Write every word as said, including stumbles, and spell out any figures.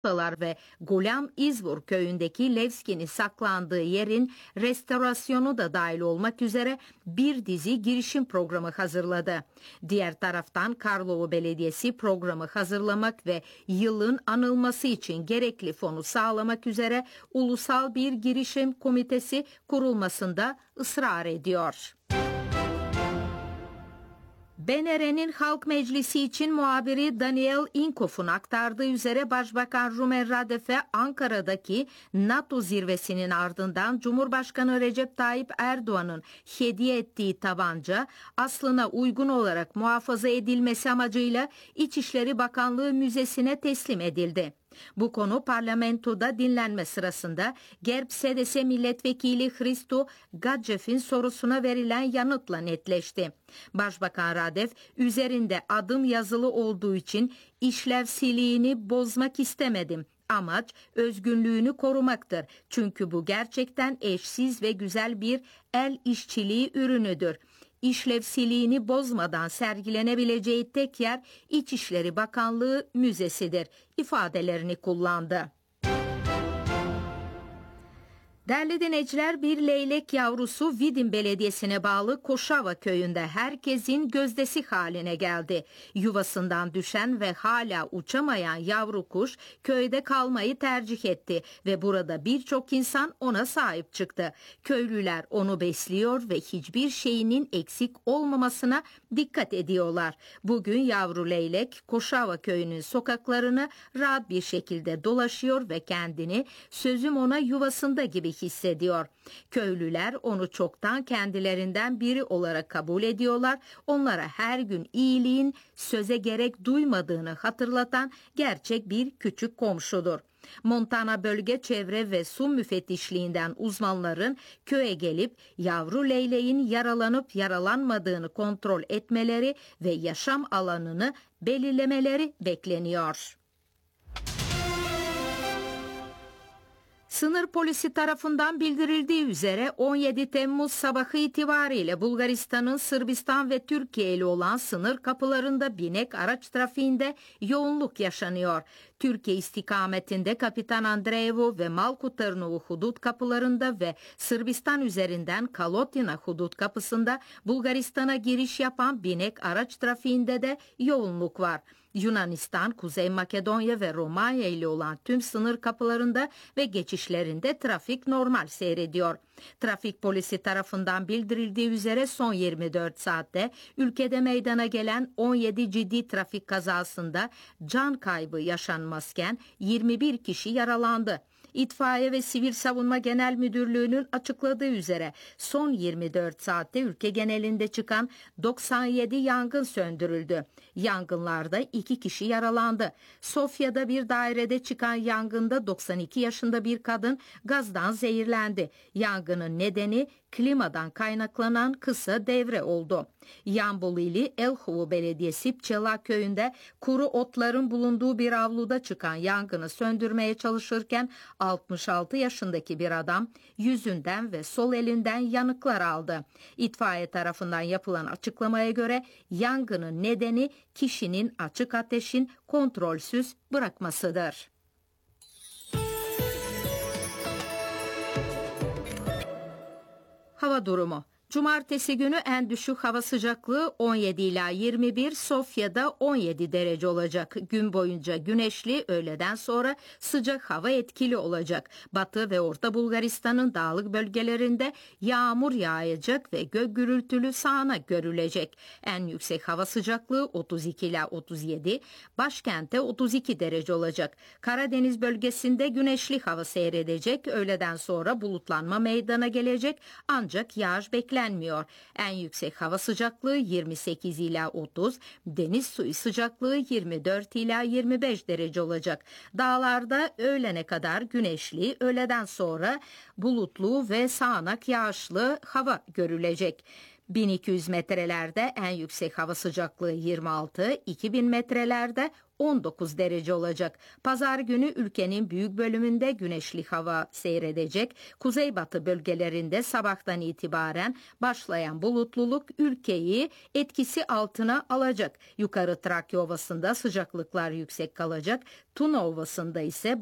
ve Gulam İzvor köyündeki Levski'nin saklandığı yerin restorasyonu da dahil olmak üzere bir dizi girişim programı hazırladı. Diğer taraftan Karlova Belediyesi programı hazırlamak ve yılın anılması için gerekli fonu sağlamak üzere ulusal bir girişim komitesi kurulmasında ısrar ediyor. B N R'nin Halk Meclisi için muhabiri Daniel Inkoff'un aktardığı üzere Başbakan Rumen Radev'e Ankara'daki NATO zirvesinin ardından Cumhurbaşkanı Recep Tayyip Erdoğan'ın hediye ettiği tabanca aslına uygun olarak muhafaza edilmesi amacıyla İçişleri Bakanlığı Müzesi'ne teslim edildi. Bu konu parlamentoda dinlenme sırasında Gerb S D S Milletvekili Hristo Gadjev'in sorusuna verilen yanıtla netleşti. Başbakan Radev, üzerinde adım yazılı olduğu için işlevsizliğini bozmak istemedim. Amaç özgünlüğünü korumaktır. Çünkü bu gerçekten eşsiz ve güzel bir el işçiliği ürünüdür. İşlevsizliğini bozmadan sergilenebileceği tek yer İçişleri Bakanlığı Müzesidir ifadelerini kullandı. Değerli dinleyiciler, bir leylek yavrusu Vidin Belediyesi'ne bağlı Koşava köyünde herkesin gözdesi haline geldi. Yuvasından düşen ve hala uçamayan yavru kuş köyde kalmayı tercih etti ve burada birçok insan ona sahip çıktı. Köylüler onu besliyor ve hiçbir şeyinin eksik olmamasına dikkat ediyorlar. Bugün yavru leylek Koşava köyünün sokaklarını rahat bir şekilde dolaşıyor ve kendini sözüm ona yuvasında gibi hissediyor. Köylüler onu çoktan kendilerinden biri olarak kabul ediyorlar. Onlara her gün iyiliğin söze gerek duymadığını hatırlatan gerçek bir küçük komşudur. Montana Bölge Çevre ve Su Müfettişliğinden uzmanların köye gelip yavru leyleğin yaralanıp yaralanmadığını kontrol etmeleri ve yaşam alanını belirlemeleri bekleniyor. Sınır polisi tarafından bildirildiği üzere on yedi Temmuz sabahı itibariyle Bulgaristan'ın Sırbistan ve Türkiye ile olan sınır kapılarında binek araç trafiğinde yoğunluk yaşanıyor. Türkiye istikametinde Kapitan Andreevo ve Malku Târnovu hudut kapılarında ve Sırbistan üzerinden Kalotina hudut kapısında Bulgaristan'a giriş yapan binek araç trafiğinde de yoğunluk var. Yunanistan, Kuzey Makedonya ve Romanya ile olan tüm sınır kapılarında ve geçişlerinde trafik normal seyrediyor. Trafik polisi tarafından bildirildiği üzere son yirmi dört saatte ülkede meydana gelen on yedi ciddi trafik kazasında can kaybı yaşanmazken yirmi bir kişi yaralandı. İtfaiye ve Sivil Savunma Genel Müdürlüğü'nün açıkladığı üzere son yirmi dört saatte ülke genelinde çıkan doksan yedi yangın söndürüldü. Yangınlarda iki kişi yaralandı. Sofya'da bir dairede çıkan yangında doksan iki yaşında bir kadın gazdan zehirlendi. Yangının nedeni klimadan kaynaklanan kısa devre oldu. Yambol ili Elhovo Belediyesi Pçela köyünde kuru otların bulunduğu bir avluda çıkan yangını söndürmeye çalışırken altmış altı yaşındaki bir adam yüzünden ve sol elinden yanıklar aldı. İtfaiye tarafından yapılan açıklamaya göre yangının nedeni kişinin açık ateşin kontrolsüz bırakmasıdır. Hava durumu. Cumartesi günü en düşük hava sıcaklığı on yedi ila yirmi bir, Sofya'da on yedi derece olacak. Gün boyunca güneşli, öğleden sonra sıcak hava etkili olacak. Batı ve Orta Bulgaristan'ın dağlık bölgelerinde yağmur yağacak ve gök gürültülü sağanak görülecek. En yüksek hava sıcaklığı otuz iki ila otuz yedi, başkentte otuz iki derece olacak. Karadeniz bölgesinde güneşli hava seyredecek, öğleden sonra bulutlanma meydana gelecek ancak yağış beklenmiyor. En yüksek hava sıcaklığı yirmi sekiz ila otuz, deniz suyu sıcaklığı yirmi dört ila yirmi beş derece olacak. Dağlarda öğlene kadar güneşli, öğleden sonra bulutlu ve sağanak yağışlı hava görülecek. bin iki yüz metrelerde en yüksek hava sıcaklığı yirmi altı, iki bin metrelerde on dokuz derece olacak. Pazar günü ülkenin büyük bölümünde güneşli hava seyredecek. Kuzeybatı bölgelerinde sabahtan itibaren başlayan bulutluluk ülkeyi etkisi altına alacak. Yukarı Trakya Ovası'nda sıcaklıklar yüksek kalacak. Tuna Ovası'nda ise